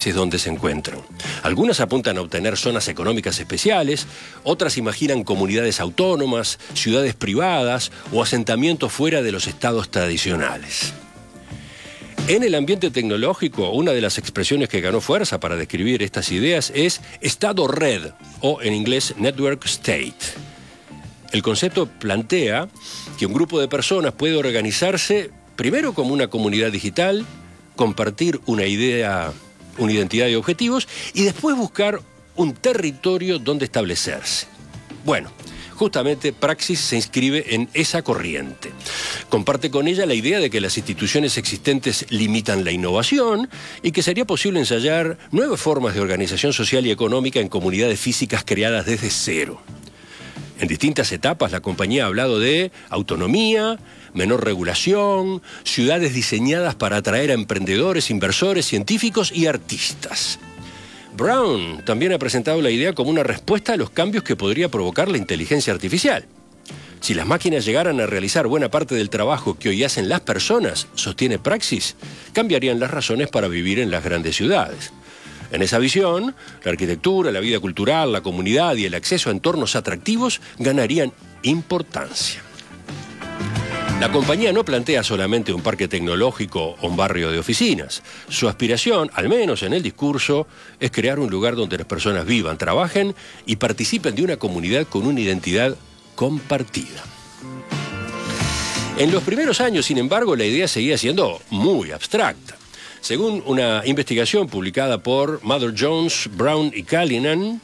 países donde se encuentran. Algunas apuntan a obtener zonas económicas especiales, otras imaginan comunidades autónomas, ciudades privadas o asentamientos fuera de los estados tradicionales. En el ambiente tecnológico, una de las expresiones que ganó fuerza para describir estas ideas es Estado Red, o en inglés Network State. El concepto plantea que un grupo de personas puede organizarse primero como una comunidad digital, compartir una idea, una identidad y objetivos, y después buscar un territorio donde establecerse. Bueno, justamente Praxis se inscribe en esa corriente. Comparte con ella la idea de que las instituciones existentes limitan la innovación y que sería posible ensayar nuevas formas de organización social y económica en comunidades físicas creadas desde cero. En distintas etapas la compañía ha hablado de autonomía, menor regulación, ciudades diseñadas para atraer a emprendedores, inversores, científicos y artistas. Brown también ha presentado la idea como una respuesta a los cambios que podría provocar la inteligencia artificial. Si las máquinas llegaran a realizar buena parte del trabajo que hoy hacen las personas, sostiene Praxis, cambiarían las razones para vivir en las grandes ciudades. En esa visión, la arquitectura, la vida cultural, la comunidad y el acceso a entornos atractivos ganarían importancia. La compañía no plantea solamente un parque tecnológico o un barrio de oficinas. Su aspiración, al menos en el discurso, es crear un lugar donde las personas vivan, trabajen y participen de una comunidad con una identidad compartida. En los primeros años, sin embargo, la idea seguía siendo muy abstracta. Según una investigación publicada por Mather Jones, Brown y Callinan,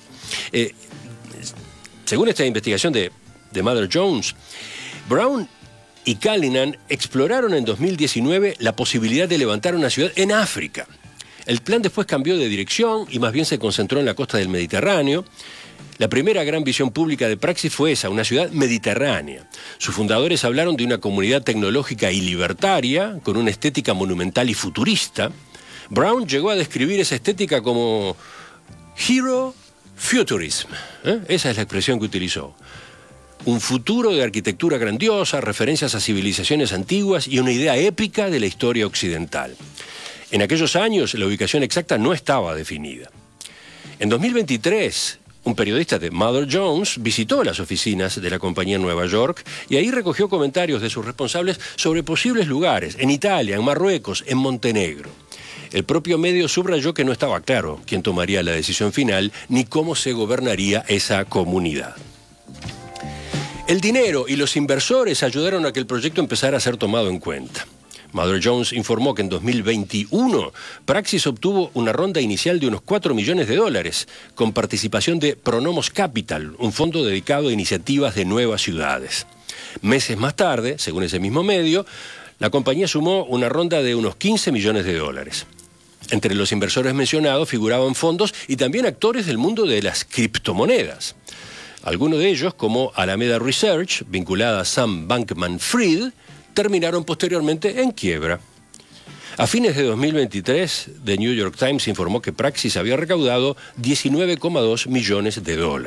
según esta investigación de Mather Jones, Brown y Callinan exploraron en 2019 la posibilidad de levantar una ciudad en África. El plan después cambió de dirección y más bien se concentró en la costa del Mediterráneo. La primera gran visión pública de Praxis fue esa, una ciudad mediterránea. Sus fundadores hablaron de una comunidad tecnológica y libertaria, con una estética monumental y futurista. Brown llegó a describir esa estética como Hero Futurism. Esa es la expresión que utilizó. Un futuro de arquitectura grandiosa, referencias a civilizaciones antiguas y una idea épica de la historia occidental. En aquellos años, la ubicación exacta no estaba definida. En 2023, un periodista de Mather Jones visitó las oficinas de la compañía en Nueva York y ahí recogió comentarios de sus responsables sobre posibles lugares en Italia, en Marruecos, en Montenegro. El propio medio subrayó que no estaba claro quién tomaría la decisión final ni cómo se gobernaría esa comunidad. El dinero y los inversores ayudaron a que el proyecto empezara a ser tomado en cuenta. Mather Jones informó que en 2021 Praxis obtuvo una ronda inicial de unos $4 millones con participación de Pronomos Capital, un fondo dedicado a iniciativas de nuevas ciudades. Meses más tarde, según ese mismo medio, la compañía sumó una ronda de unos $15 millones. Entre los inversores mencionados figuraban fondos y también actores del mundo de las criptomonedas. Algunos de ellos, como Alameda Research, vinculada a Sam Bankman-Fried, terminaron posteriormente en quiebra. A fines de 2023, The New York Times informó que Praxis había recaudado $19,2 millones.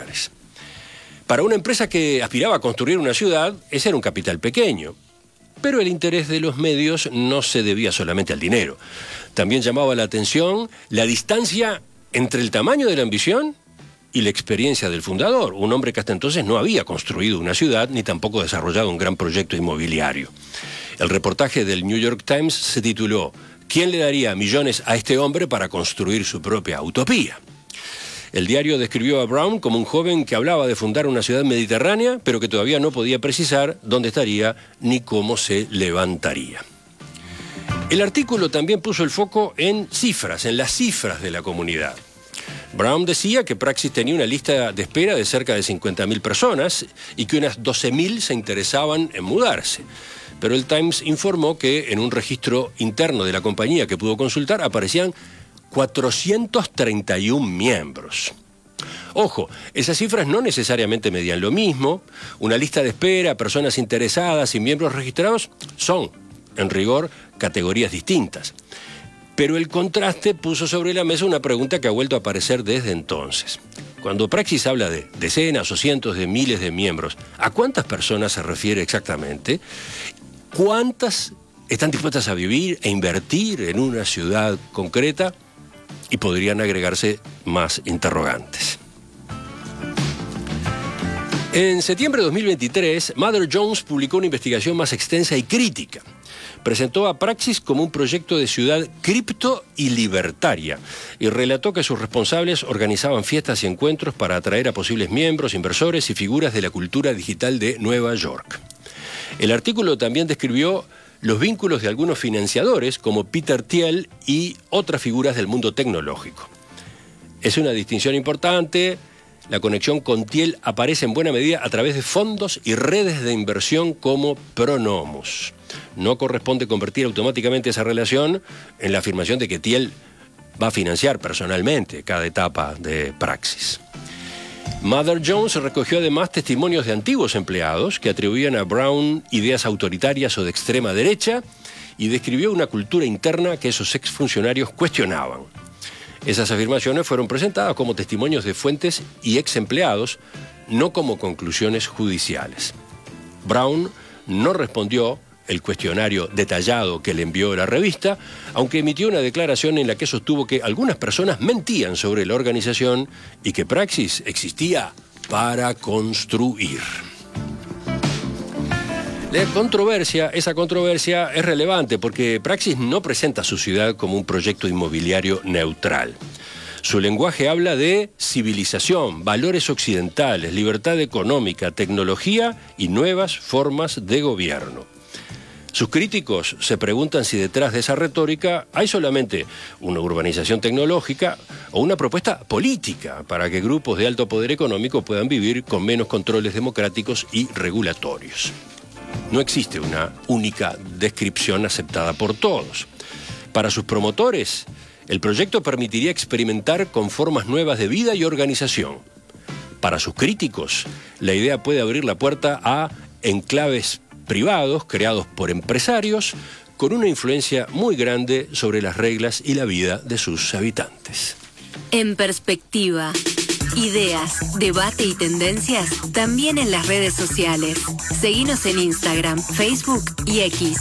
Para una empresa que aspiraba a construir una ciudad, ese era un capital pequeño. Pero el interés de los medios no se debía solamente al dinero. También llamaba la atención la distancia entre el tamaño de la ambición y la experiencia del fundador, un hombre que hasta entonces no había construido una ciudad ni tampoco desarrollado un gran proyecto inmobiliario. El reportaje del New York Times se tituló ¿Quién le daría millones a este hombre para construir su propia utopía? El diario describió a Brown como un joven que hablaba de fundar una ciudad mediterránea, pero que todavía no podía precisar dónde estaría ni cómo se levantaría. El artículo también puso el foco en cifras, en las cifras de la comunidad. Brown decía que Praxis tenía una lista de espera de cerca de 50.000 personas y que unas 12.000 se interesaban en mudarse. Pero el Times informó que en un registro interno de la compañía que pudo consultar aparecían 431 miembros. Ojo, esas cifras no necesariamente medían lo mismo. Una lista de espera, personas interesadas y miembros registrados son, en rigor, categorías distintas. Pero el contraste puso sobre la mesa una pregunta que ha vuelto a aparecer desde entonces. Cuando Praxis habla de decenas o cientos de miles de miembros, ¿a cuántas personas se refiere exactamente? ¿Cuántas están dispuestas a vivir e invertir en una ciudad concreta? y podrían agregarse más interrogantes. En septiembre de 2023, Mother Jones publicó una investigación más extensa y crítica. Presentó a Praxis como un proyecto de ciudad cripto y libertaria y relató que sus responsables organizaban fiestas y encuentros para atraer a posibles miembros, inversores y figuras de la cultura digital de Nueva York. El artículo también describió los vínculos de algunos financiadores como Peter Thiel y otras figuras del mundo tecnológico. Es una distinción importante. La conexión con Thiel aparece en buena medida a través de fondos y redes de inversión como Pronomus. No corresponde convertir automáticamente esa relación en la afirmación de que Thiel va a financiar personalmente cada etapa de Praxis. Mother Jones recogió además testimonios de antiguos empleados que atribuían a Brown ideas autoritarias o de extrema derecha y describió una cultura interna que esos exfuncionarios cuestionaban. Esas afirmaciones fueron presentadas como testimonios de fuentes y ex empleados, no como conclusiones judiciales. Brown no respondió el cuestionario detallado que le envió la revista, aunque emitió una declaración en la que sostuvo que algunas personas mentían sobre la organización y que Praxis existía para construir. Esa controversia es relevante porque Praxis no presenta su ciudad como un proyecto inmobiliario neutral. Su lenguaje habla de civilización, valores occidentales, libertad económica, tecnología y nuevas formas de gobierno. Sus críticos se preguntan si detrás de esa retórica hay solamente una urbanización tecnológica o una propuesta política para que grupos de alto poder económico puedan vivir con menos controles democráticos y regulatorios. No existe una única descripción aceptada por todos. Para sus promotores, el proyecto permitiría experimentar con formas nuevas de vida y organización. Para sus críticos, la idea puede abrir la puerta a enclaves privados creados por empresarios con una influencia muy grande sobre las reglas y la vida de sus habitantes. En perspectiva. Ideas, debate y tendencias también en las redes sociales. Seguinos en Instagram, Facebook y X.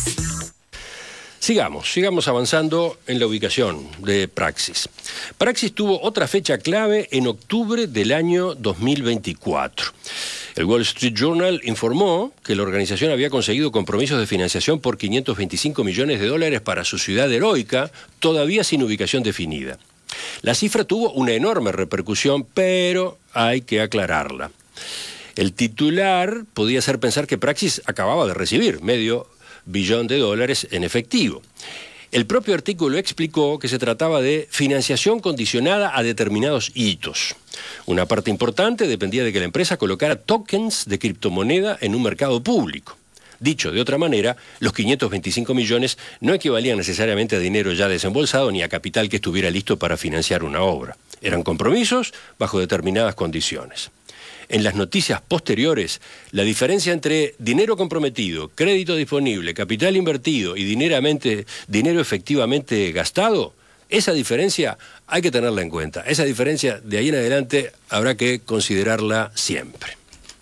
Sigamos avanzando en la ubicación de Praxis. Praxis tuvo otra fecha clave en octubre del año 2024. El Wall Street Journal informó que la organización había conseguido compromisos de financiación por $525 millones para su ciudad heroica, todavía sin ubicación definida. La cifra tuvo una enorme repercusión, pero hay que aclararla. El titular podía hacer pensar que Praxis acababa de recibir $500 millones en efectivo. El propio artículo explicó que se trataba de financiación condicionada a determinados hitos. Una parte importante dependía de que la empresa colocara tokens de criptomoneda en un mercado público. Dicho de otra manera, los 525 millones no equivalían necesariamente a dinero ya desembolsado ni a capital que estuviera listo para financiar una obra. Eran compromisos bajo determinadas condiciones. En las noticias posteriores, la diferencia entre dinero comprometido, crédito disponible, capital invertido y dinero efectivamente gastado, esa diferencia hay que tenerla en cuenta. Esa diferencia de ahí en adelante habrá que considerarla siempre.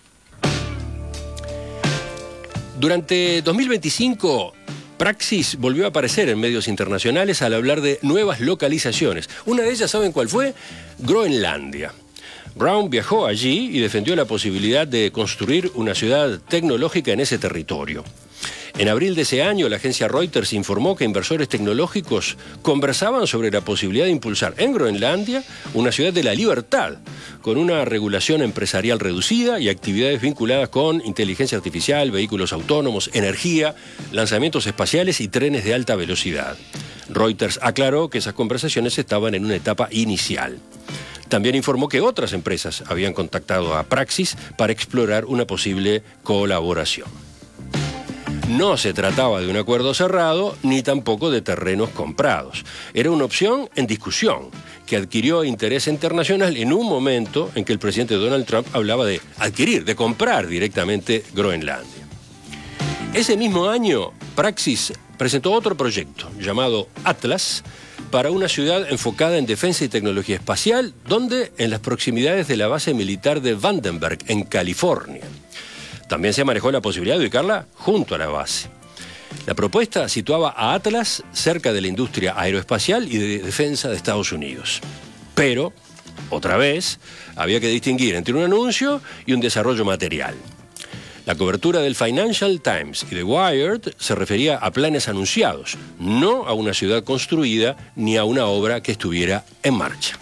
Durante 2025, Praxis volvió a aparecer en medios internacionales al hablar de nuevas localizaciones. Una de ellas, ¿saben cuál fue? Groenlandia. Brown viajó allí y defendió la posibilidad de construir una ciudad tecnológica en ese territorio. En abril de ese año, la agencia Reuters informó que inversores tecnológicos conversaban sobre la posibilidad de impulsar en Groenlandia una ciudad de la libertad, con una regulación empresarial reducida y actividades vinculadas con inteligencia artificial, vehículos autónomos, energía, lanzamientos espaciales y trenes de alta velocidad. Reuters aclaró que esas conversaciones estaban en una etapa inicial. También informó que otras empresas habían contactado a Praxis para explorar una posible colaboración. No se trataba de un acuerdo cerrado, ni tampoco de terrenos comprados. Era una opción en discusión, que adquirió interés internacional en un momento en que el presidente Donald Trump hablaba de adquirir, de comprar directamente Groenlandia. Ese mismo año, Praxis presentó otro proyecto, llamado Atlas, para una ciudad enfocada en defensa y tecnología espacial, donde en las proximidades de la base militar de Vandenberg, en California. También se manejó la posibilidad de ubicarla junto a la base. La propuesta situaba a Atlas cerca de la industria aeroespacial y de defensa de Estados Unidos. Pero, otra vez, había que distinguir entre un anuncio y un desarrollo material. La cobertura del Financial Times y de Wired se refería a planes anunciados, no a una ciudad construida ni a una obra que estuviera en marcha.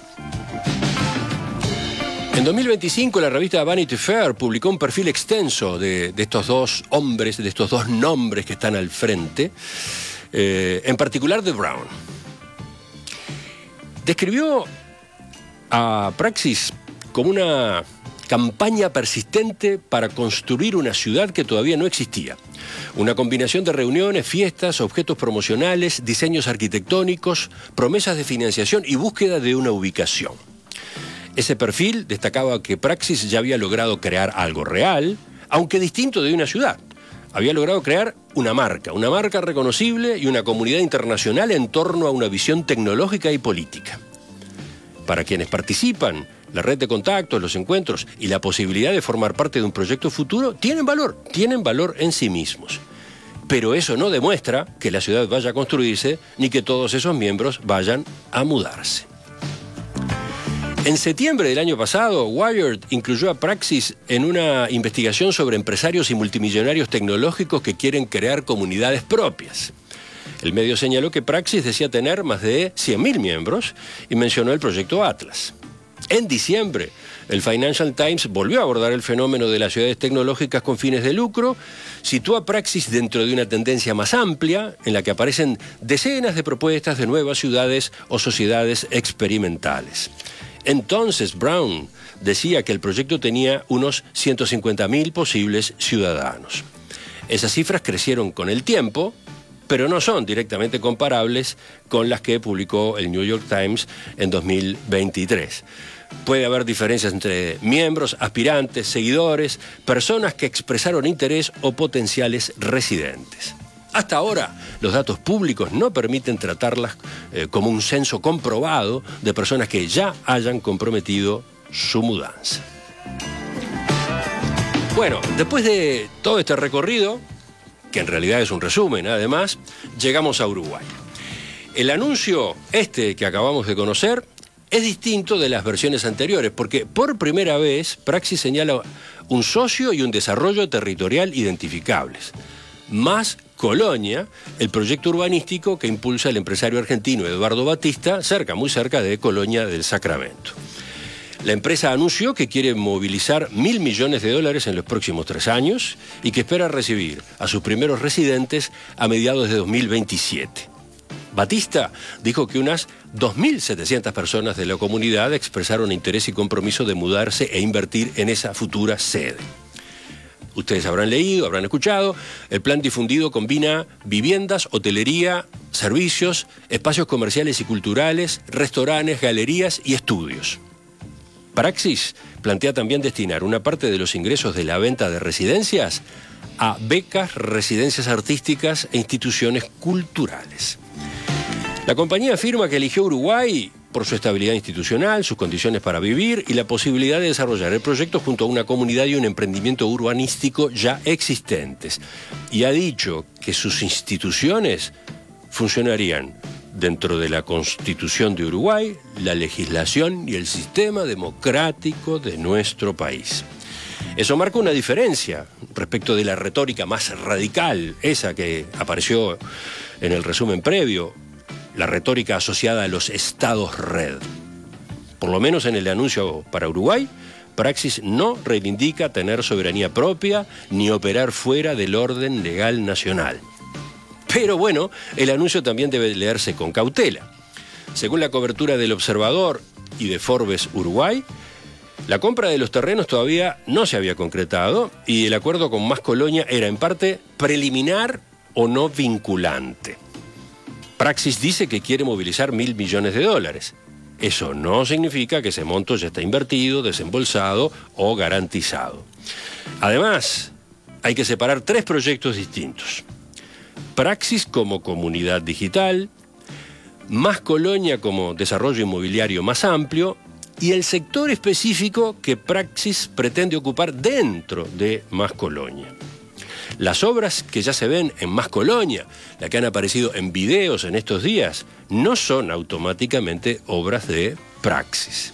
En 2025 la revista Vanity Fair publicó un perfil extenso de estos dos hombres, de estos dos nombres que están al frente, en particular de Brown. Describió a Praxis como una campaña persistente para construir una ciudad que todavía no existía. Una combinación de reuniones, fiestas, objetos promocionales, diseños arquitectónicos, promesas de financiación y búsqueda de una ubicación. Ese perfil destacaba que Praxis ya había logrado crear algo real, aunque distinto de una ciudad. Había logrado crear una marca reconocible y una comunidad internacional en torno a una visión tecnológica y política. Para quienes participan, la red de contactos, los encuentros y la posibilidad de formar parte de un proyecto futuro tienen valor en sí mismos. Pero eso no demuestra que la ciudad vaya a construirse ni que todos esos miembros vayan a mudarse. En septiembre del año pasado, Wired incluyó a Praxis en una investigación sobre empresarios y multimillonarios tecnológicos que quieren crear comunidades propias. El medio señaló que Praxis decía tener más de 100.000 miembros y mencionó el proyecto Atlas. En diciembre, el Financial Times volvió a abordar el fenómeno de las ciudades tecnológicas con fines de lucro, situó a Praxis dentro de una tendencia más amplia en la que aparecen decenas de propuestas de nuevas ciudades o sociedades experimentales. Entonces Brown decía que el proyecto tenía unos 150.000 posibles ciudadanos. Esas cifras crecieron con el tiempo, pero no son directamente comparables con las que publicó el New York Times en 2023. Puede haber diferencias entre miembros, aspirantes, seguidores, personas que expresaron interés o potenciales residentes. Hasta ahora, los datos públicos no permiten tratarlas como un censo comprobado de personas que ya hayan comprometido su mudanza. Bueno, después de todo este recorrido, que en realidad es un resumen, además, llegamos a Uruguay. El anuncio que acabamos de conocer es distinto de las versiones anteriores, porque por primera vez Praxis señala un socio y un desarrollo territorial identificables. Más Colonia, el proyecto urbanístico que impulsa el empresario argentino Eduardo Batista, muy cerca de Colonia del Sacramento. La empresa anunció que quiere movilizar $1.000 millones en los próximos 3 años y que espera recibir a sus primeros residentes a mediados de 2027. Batista dijo que unas 2.700 personas de la comunidad expresaron interés y compromiso de mudarse e invertir en esa futura sede. Ustedes habrán leído, habrán escuchado, el plan difundido combina viviendas, hotelería, servicios, espacios comerciales y culturales, restaurantes, galerías y estudios. Praxis plantea también destinar una parte de los ingresos de la venta de residencias a becas, residencias artísticas e instituciones culturales. La compañía afirma que eligió Uruguay por su estabilidad institucional, sus condiciones para vivir y la posibilidad de desarrollar el proyecto junto a una comunidad y un emprendimiento urbanístico ya existentes. Y ha dicho que sus instituciones funcionarían dentro de la Constitución de Uruguay, la legislación y el sistema democrático de nuestro país. Eso marca una diferencia respecto de la retórica más radical, esa que apareció en el resumen previo, la retórica asociada a los estados red. Por lo menos en el anuncio para Uruguay, Praxis no reivindica tener soberanía propia ni operar fuera del orden legal nacional. Pero bueno, el anuncio también debe leerse con cautela. Según la cobertura del Observador y de Forbes Uruguay, la compra de los terrenos todavía no se había concretado y el acuerdo con Más Colonia era en parte preliminar o no vinculante. Praxis dice que quiere movilizar $1.000 millones. Eso no significa que ese monto ya está invertido, desembolsado o garantizado. Además, hay que separar 3 proyectos distintos. Praxis como comunidad digital, Más Colonia como desarrollo inmobiliario más amplio y el sector específico que Praxis pretende ocupar dentro de Más Colonia. Las obras que ya se ven en Más Colonia, las que han aparecido en videos en estos días, no son automáticamente obras de Praxis.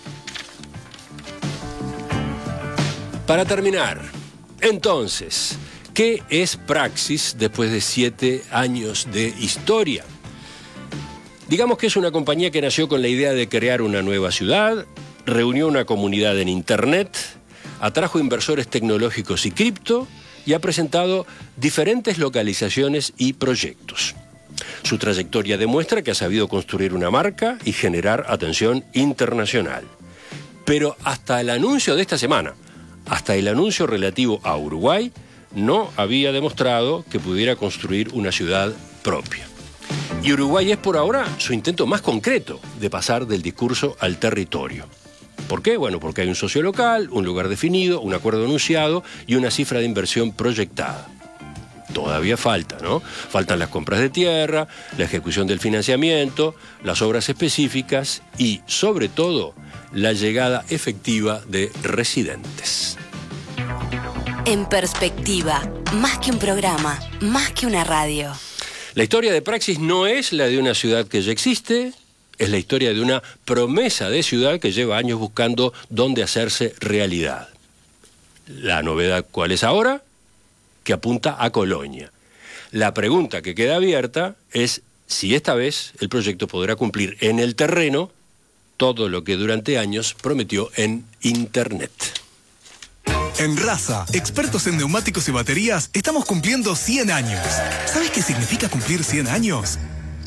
Para terminar, entonces, ¿qué es Praxis después de 7 años de historia? Digamos que es una compañía que nació con la idea de crear una nueva ciudad, reunió una comunidad en Internet, atrajo inversores tecnológicos y cripto y ha presentado diferentes localizaciones y proyectos. Su trayectoria demuestra que ha sabido construir una marca y generar atención internacional. Pero hasta el anuncio de esta semana, hasta el anuncio relativo a Uruguay, no había demostrado que pudiera construir una ciudad propia. Y Uruguay es por ahora su intento más concreto de pasar del discurso al territorio. ¿Por qué? Bueno, porque hay un socio local, un lugar definido, un acuerdo anunciado y una cifra de inversión proyectada. Todavía falta, ¿no? Faltan las compras de tierra, la ejecución del financiamiento, las obras específicas y, sobre todo, la llegada efectiva de residentes. En perspectiva, más que un programa, más que una radio. La historia de Praxis no es la de una ciudad que ya existe, es la historia de una promesa de ciudad que lleva años buscando dónde hacerse realidad. La novedad, ¿cuál es ahora? Que apunta a Colonia. La pregunta que queda abierta es si esta vez el proyecto podrá cumplir en el terreno todo lo que durante años prometió en Internet. En Raza, expertos en neumáticos y baterías, estamos cumpliendo 100 años. ¿Sabes qué significa cumplir 100 años?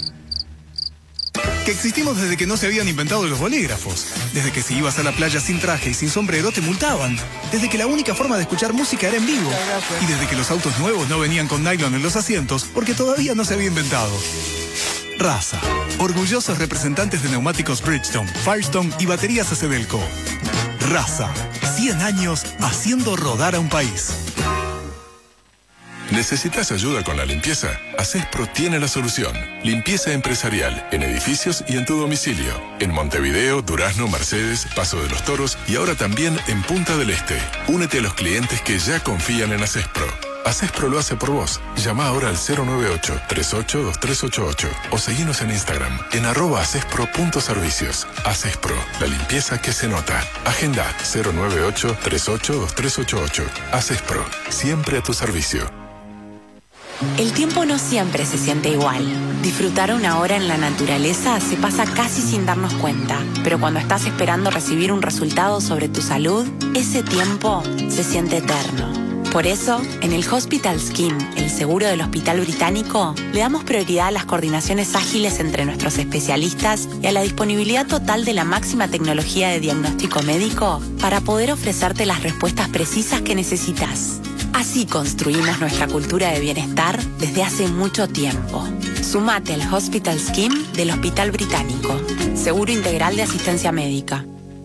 Que existimos desde que no se habían inventado los bolígrafos. Desde que si ibas a la playa sin traje y sin sombrero te multaban. Desde que la única forma de escuchar música era en vivo. Y desde que los autos nuevos no venían con nylon en los asientos porque todavía no se había inventado. Raza, orgullosos representantes de neumáticos Bridgestone, Firestone y baterías Acedelco. Raza, 100 años haciendo rodar a un país. ¿Necesitas ayuda con la limpieza? Acespro tiene la solución. Limpieza empresarial en edificios y en tu domicilio. En Montevideo, Durazno, Mercedes, Paso de los Toros y ahora también en Punta del Este. Únete a los clientes que ya confían en Acespro. Acespro lo hace por vos. Llama ahora al 098-382388 o seguinos en Instagram en @acespro.servicios. Acespro, la limpieza que se nota. Agenda 098-382388. Acespro, siempre a tu servicio. El tiempo no siempre se siente igual. Disfrutar una hora en la naturaleza se pasa casi sin darnos cuenta, pero cuando estás esperando recibir un resultado sobre tu salud, ese tiempo se siente eterno. Por eso, en el Hospital Scheme, el seguro del Hospital Británico, le damos prioridad a las coordinaciones ágiles entre nuestros especialistas y a la disponibilidad total de la máxima tecnología de diagnóstico médico para poder ofrecerte las respuestas precisas que necesitas. Así construimos nuestra cultura de bienestar desde hace mucho tiempo. Sumate al Hospital Scheme del Hospital Británico. Seguro integral de asistencia médica.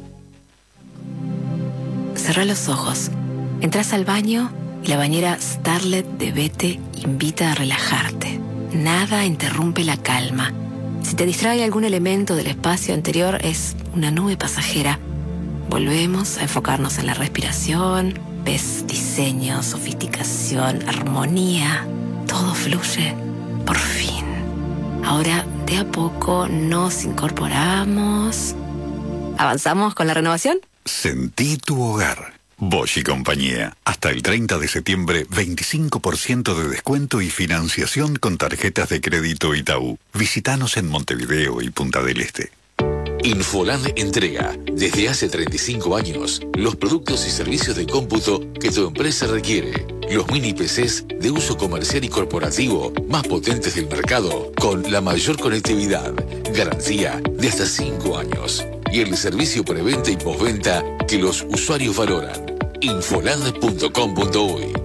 Cerrá los ojos. Entrás al baño y la bañera Starlet de Bete invita a relajarte. Nada interrumpe la calma. Si te distrae algún elemento del espacio anterior, es una nube pasajera. Volvemos a enfocarnos en la respiración. Ves diseño, sofisticación, armonía. Todo fluye. Por fin. Ahora, de a poco, nos incorporamos. ¿Avanzamos con la renovación? Sentí tu hogar. Bosch y compañía. Hasta el 30 de septiembre, 25% de descuento y financiación con tarjetas de crédito Itaú. Visítanos en Montevideo y Punta del Este. Infoland entrega, desde hace 35 años, los productos y servicios de cómputo que tu empresa requiere. Los mini PCs de uso comercial y corporativo más potentes del mercado, con la mayor conectividad, garantía de hasta 5 años. Y el servicio preventa y postventa que los usuarios valoran. Infoland.com.uy.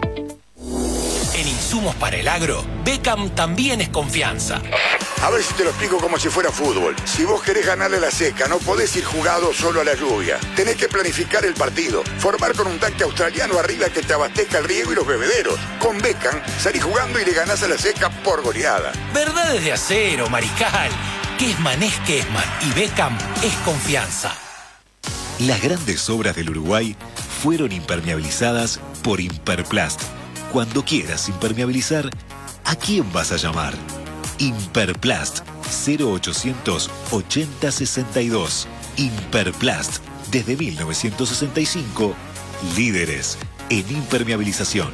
En insumos para el agro, Beckham también es confianza. A ver si te lo explico como si fuera fútbol. Si vos querés ganarle la seca, no podés ir jugado solo a la lluvia. Tenés que planificar el partido. Formar con un tanque australiano arriba que te abastezca el riego y los bebederos. Con Beckham, salís jugando y le ganás a la seca por goleada. Verdades de acero, Mariscal. Kessman es Kessman y Beckham es confianza. Las grandes obras del Uruguay fueron impermeabilizadas por Imperplast. Cuando quieras impermeabilizar, ¿a quién vas a llamar? Imperplast 0800 80 62. Imperplast, desde 1965, líderes en impermeabilización.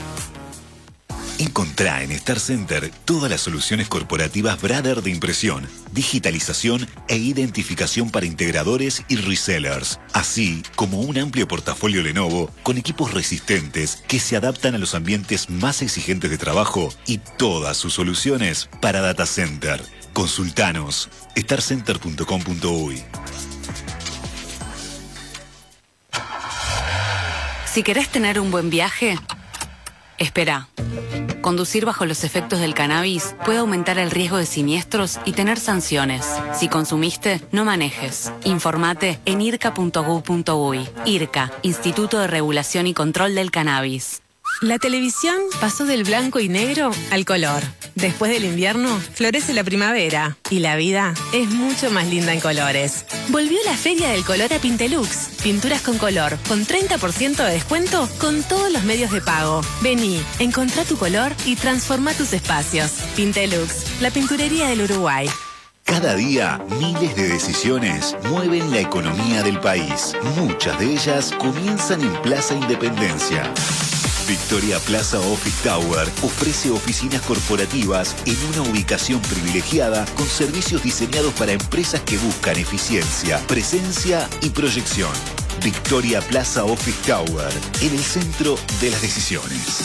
Encontrá en Star Center todas las soluciones corporativas Brother de impresión, digitalización e identificación para integradores y resellers, así como un amplio portafolio Lenovo con equipos resistentes que se adaptan a los ambientes más exigentes de trabajo y todas sus soluciones para data center. Consultanos starcenter.com.uy. Si querés tener un buen viaje, espera. Conducir bajo los efectos del cannabis puede aumentar el riesgo de siniestros y tener sanciones. Si consumiste, no manejes. Informate en irca.gov.uy. IRCA, Instituto de Regulación y Control del Cannabis. La televisión pasó del blanco y negro al color. Después del invierno, florece la primavera. Y la vida es mucho más linda en colores. Volvió la Feria del Color a Pintelux. Pinturas con color, con 30% de descuento con todos los medios de pago. Vení, encontrá tu color y transformá tus espacios. Pintelux, la pinturería del Uruguay. Cada día, miles de decisiones mueven la economía del país. Muchas de ellas comienzan en Plaza Independencia. Victoria Plaza Office Tower ofrece oficinas corporativas en una ubicación privilegiada con servicios diseñados para empresas que buscan eficiencia, presencia y proyección. Victoria Plaza Office Tower, en el centro de las decisiones.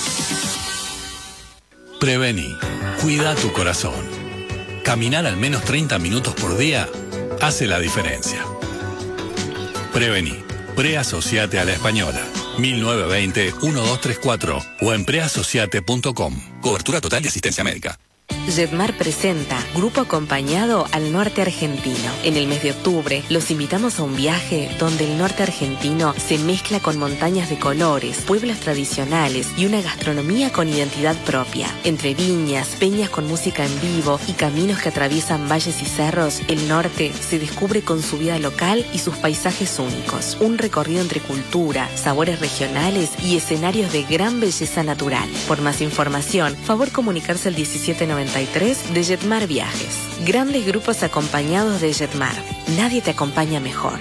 Prevení. Cuida tu corazón. Caminar al menos 30 minutos por día hace la diferencia. Prevení. Preasociate a la Española. 1920-1234 o en preasociate.com. Cobertura total de asistencia médica. Jetmar presenta Grupo Acompañado al Norte Argentino. En el mes de octubre los invitamos a un viaje donde el norte argentino se mezcla con montañas de colores, pueblos tradicionales y una gastronomía con identidad propia. Entre viñas, peñas con música en vivo y caminos que atraviesan valles y cerros, el norte se descubre con su vida local y sus paisajes únicos. Un recorrido entre cultura, sabores regionales y escenarios de gran belleza natural. Por más información, favor comunicarse al 1793 de Jetmar Viajes. Grandes grupos acompañados de Jetmar. Nadie te acompaña mejor.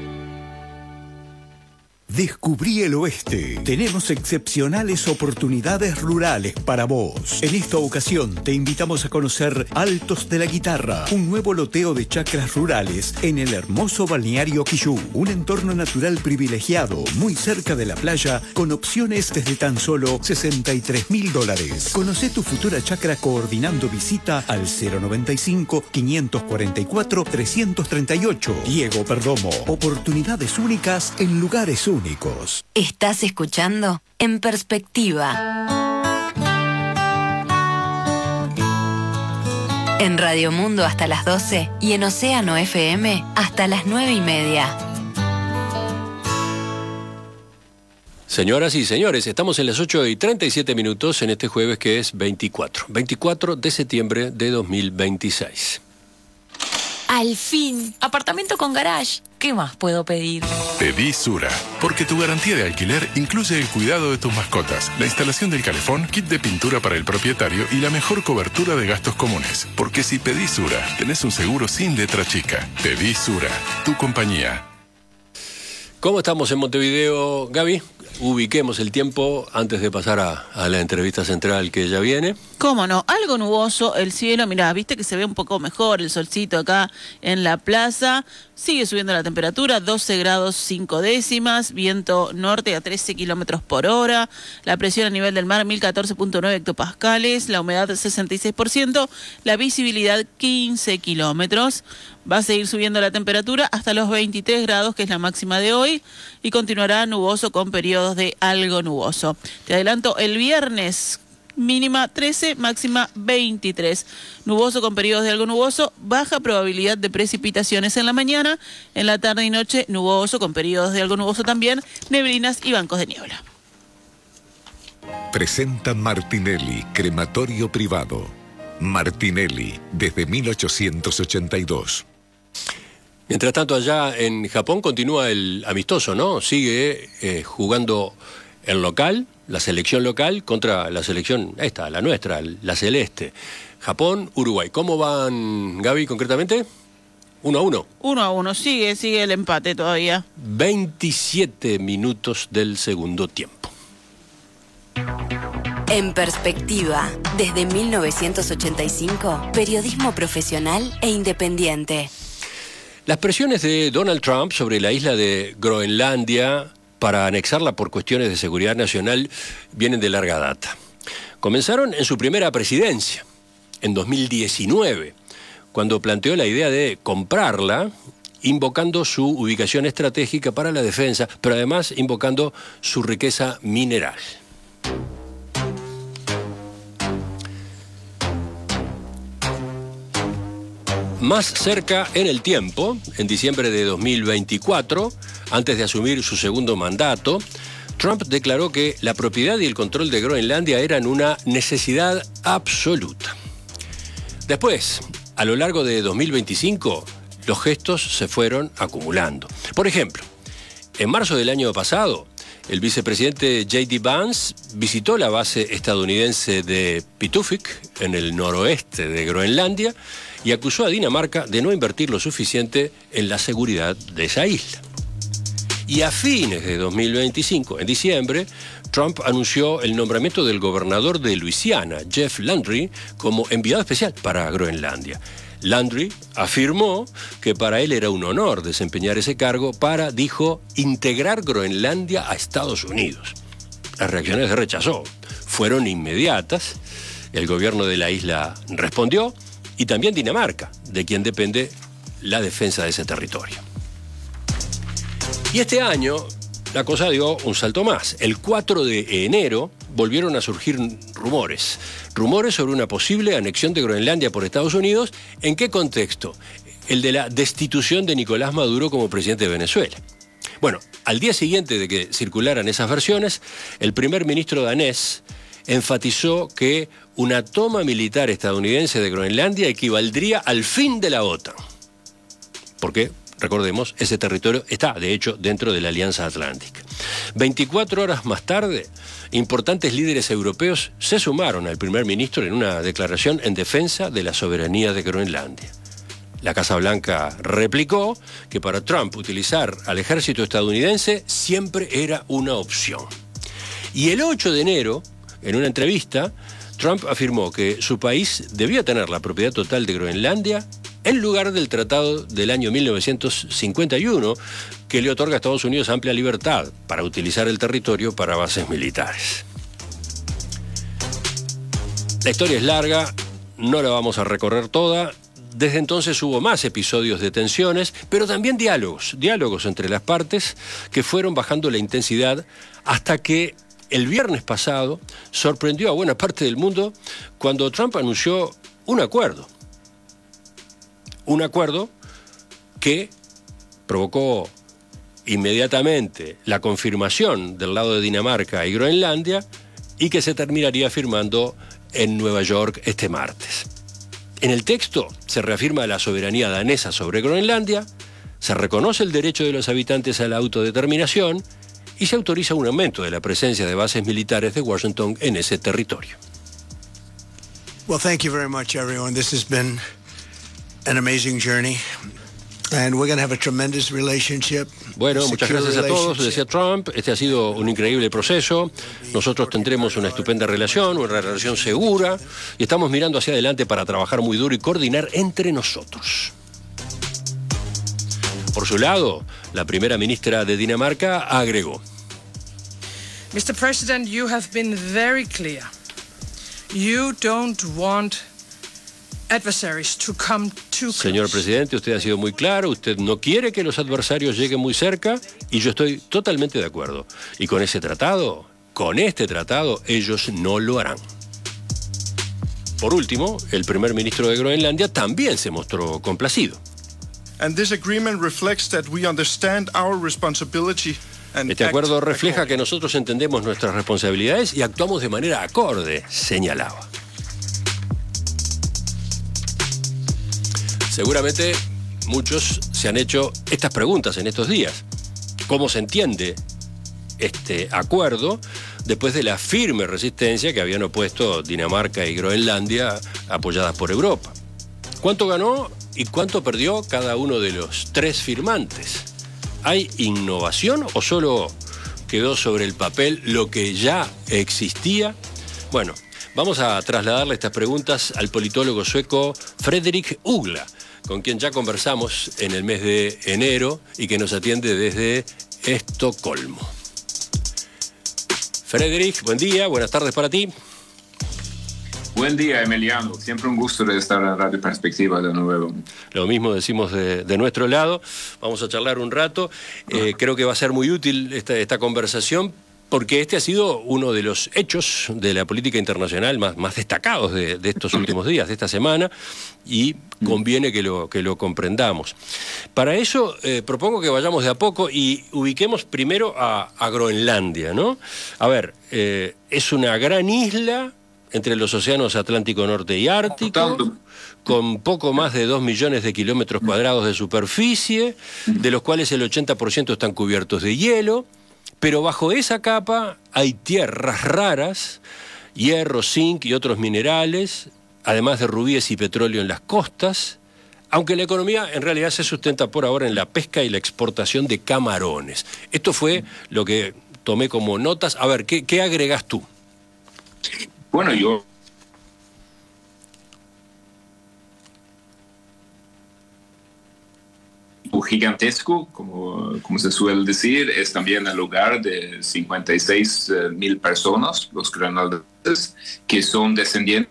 Descubrí el oeste. Tenemos excepcionales oportunidades rurales para vos. En esta ocasión te invitamos a conocer Altos de la Guitarra, un nuevo loteo de chacras rurales en el hermoso balneario Quillú. Un entorno natural privilegiado, muy cerca de la playa, con opciones desde tan solo $63.000. Conocé tu futura chacra coordinando visita al 095-544-338. Diego Perdomo. Oportunidades únicas en lugares únicos. ¿Estás escuchando? En Perspectiva. En Radio Mundo hasta las 12 y en Océano FM hasta las 9:30. Señoras y señores, estamos en las 8:37 en este jueves que es 24 de septiembre de 2026. Al fin, apartamento con garage. ¿Qué más puedo pedir? Pedí Sura, porque tu garantía de alquiler incluye el cuidado de tus mascotas, la instalación del calefón, kit de pintura para el propietario y la mejor cobertura de gastos comunes. Porque si pedís Sura, tenés un seguro sin letra chica. Pedí Sura, tu compañía. ¿Cómo estamos en Montevideo, Gaby? Ubiquemos el tiempo antes de pasar a la entrevista central que ya viene. ¿Cómo no? Algo nuboso, el cielo, mirá, viste que se ve un poco mejor el solcito acá en la plaza. Sigue subiendo la temperatura, 12 grados 5 décimas, viento norte a 13 kilómetros por hora, la presión a nivel del mar 1014.9 hectopascales, la humedad 66%, la visibilidad 15 kilómetros. Va a seguir subiendo la temperatura hasta los 23 grados, que es la máxima de hoy, y continuará nuboso con periodos de algo nuboso. Te adelanto, el viernes mínima 13, máxima 23. Nuboso con periodos de algo nuboso, baja probabilidad de precipitaciones en la mañana, en la tarde y noche nuboso con periodos de algo nuboso también, neblinas y bancos de niebla. Presenta Martinelli, crematorio privado. Martinelli, desde 1882. Mientras tanto, allá en Japón continúa el amistoso, ¿no? Sigue jugando el local, la selección local contra la selección esta, la nuestra, la celeste. Japón, Uruguay. ¿Cómo van, Gaby, concretamente? 1-1. 1-1, sigue el empate todavía. 27 minutos del segundo tiempo. En perspectiva, desde 1985, periodismo profesional e independiente. Las presiones de Donald Trump sobre la isla de Groenlandia para anexarla por cuestiones de seguridad nacional vienen de larga data. Comenzaron en su primera presidencia, en 2019, cuando planteó la idea de comprarla, invocando su ubicación estratégica para la defensa, pero además invocando su riqueza mineral. Más cerca en el tiempo, en diciembre de 2024, antes de asumir su segundo mandato, Trump declaró que la propiedad y el control de Groenlandia eran una necesidad absoluta. Después, a lo largo de 2025, los gestos se fueron acumulando. Por ejemplo, en marzo del año pasado, el vicepresidente J.D. Vance visitó la base estadounidense de Pituffik, en el noroeste de Groenlandia, y acusó a Dinamarca de no invertir lo suficiente en la seguridad de esa isla. Y a fines de 2025, en diciembre, Trump anunció el nombramiento del gobernador de Luisiana, Jeff Landry, como enviado especial para Groenlandia. Landry afirmó que para él era un honor desempeñar ese cargo para, dijo, integrar Groenlandia a Estados Unidos. Las reacciones de rechazo fueron inmediatas. El gobierno de la isla respondió, y también Dinamarca, de quien depende la defensa de ese territorio. Y este año la cosa dio un salto más. El 4 de enero volvieron a surgir rumores sobre una posible anexión de Groenlandia por Estados Unidos. ¿En qué contexto? El de la destitución de Nicolás Maduro como presidente de Venezuela. Bueno, al día siguiente de que circularan esas versiones, el primer ministro danés enfatizó que una toma militar estadounidense de Groenlandia equivaldría al fin de la OTAN. Porque, recordemos, ese territorio está, de hecho, dentro de la Alianza Atlántica. 24 horas más tarde, importantes líderes europeos se sumaron al primer ministro en una declaración en defensa de la soberanía de Groenlandia. La Casa Blanca replicó que para Trump utilizar al ejército estadounidense siempre era una opción. Y el 8 de enero, en una entrevista, Trump afirmó que su país debía tener la propiedad total de Groenlandia en lugar del tratado del año 1951, que le otorga a Estados Unidos amplia libertad para utilizar el territorio para bases militares. La historia es larga, no la vamos a recorrer toda. Desde entonces hubo más episodios de tensiones, pero también diálogos entre las partes que fueron bajando la intensidad hasta que el viernes pasado sorprendió a buena parte del mundo cuando Trump anunció un acuerdo. Un acuerdo que provocó inmediatamente la confirmación del lado de Dinamarca y Groenlandia y que se terminaría firmando en Nueva York este martes. En el texto se reafirma la soberanía danesa sobre Groenlandia, se reconoce el derecho de los habitantes a la autodeterminación y se autoriza un aumento de la presencia de bases militares de Washington en ese territorio. Well, thank you very much, everyone. This has been an amazing journey. And we're going to have a tremendous relationship. Bueno, muchas gracias a todos, decía Trump. Este ha sido un increíble proceso. Nosotros tendremos una estupenda relación, una relación segura, y estamos mirando hacia adelante para trabajar muy duro y coordinar entre nosotros. Por su lado, la primera ministra de Dinamarca agregó: Mr. President, you have been very clear. You don't want adversaries to come too close. Señor presidente, usted ha sido muy claro, usted no quiere que los adversarios lleguen muy cerca, y yo estoy totalmente de acuerdo. Y con este tratado, ellos no lo harán. Por último, el primer ministro de Groenlandia también se mostró complacido. And this agreement reflects that we understand our responsibility. Este acuerdo refleja que nosotros entendemos nuestras responsabilidades y actuamos de manera acorde, señalaba. Seguramente muchos se han hecho estas preguntas en estos días. ¿Cómo se entiende este acuerdo después de la firme resistencia que habían opuesto Dinamarca y Groenlandia, apoyadas por Europa. ¿Cuánto ganó y cuánto perdió cada uno de los 3 firmantes? ¿Hay innovación o solo quedó sobre el papel lo que ya existía? Bueno, vamos a trasladarle estas preguntas al politólogo sueco Fredrik Uggla, con quien ya conversamos en el mes de enero y que nos atiende desde Estocolmo. Fredrik, buen día, buenas tardes para ti. Buen día, Emiliano. Siempre un gusto de estar en Radio Perspectiva de nuevo. Lo mismo decimos de nuestro lado. Vamos a charlar un rato. Creo que va a ser muy útil esta conversación, porque este ha sido uno de los hechos de la política internacional más destacados de estos últimos días, de esta semana, y conviene que lo comprendamos. Para eso propongo que vayamos de a poco y ubiquemos primero a Groenlandia, ¿no? A ver, es una gran isla entre los océanos Atlántico Norte y Ártico, con poco más de 2 millones de kilómetros cuadrados de superficie, de los cuales el 80% están cubiertos de hielo. Pero bajo esa capa hay tierras raras, hierro, zinc y otros minerales, además de rubíes y petróleo en las costas, aunque la economía en realidad se sustenta por ahora en la pesca y la exportación de camarones. Esto fue lo que tomé como notas. A ver, ¿qué agregas tú? Bueno, yo... gigantesco, como se suele decir, es también el hogar de 56,000 personas, los groenlandeses, que son descendientes.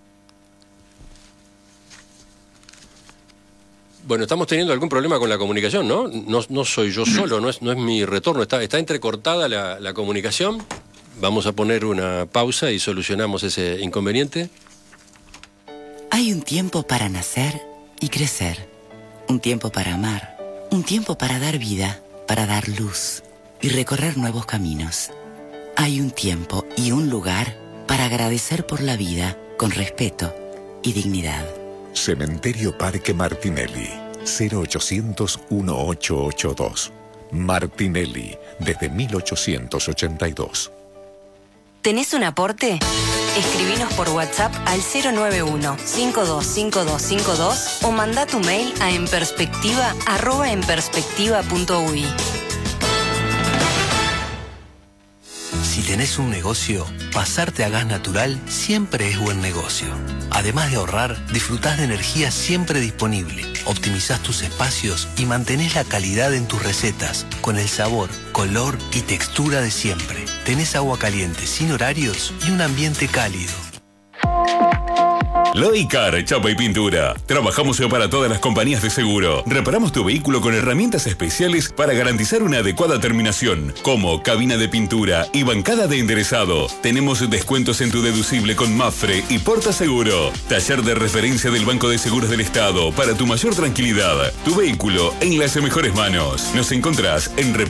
Bueno, estamos teniendo algún problema con la comunicación, ¿no? No soy yo solo, no es mi retorno, está entrecortada la comunicación. Vamos a poner una pausa y solucionamos ese inconveniente. Hay un tiempo para nacer y crecer, un tiempo para amar, un tiempo para dar vida, para dar luz y recorrer nuevos caminos. Hay un tiempo y un lugar para agradecer por la vida con respeto y dignidad. Cementerio Parque Martinelli, 0800-1882. Martinelli, desde 1882. ¿Tenés un aporte? Escribinos por WhatsApp al 091-525252 o mandá tu mail a enperspectiva@enperspectiva.ui. Si tenés un negocio, pasarte a gas natural siempre es buen negocio. Además de ahorrar, disfrutás de energía siempre disponible, optimizás tus espacios y mantenés la calidad en tus recetas, con el sabor, color y textura de siempre. Tenés agua caliente sin horarios y un ambiente cálido. Loicar, Chapa y Pintura. Trabajamos para todas las compañías de seguro. Reparamos tu vehículo con herramientas especiales para garantizar una adecuada terminación, como cabina de pintura y bancada de enderezado. Tenemos descuentos en tu deducible con Mafre y Porta Seguro. Taller de referencia del Banco de Seguros del Estado para tu mayor tranquilidad. Tu vehículo en las mejores manos. Nos encontrás en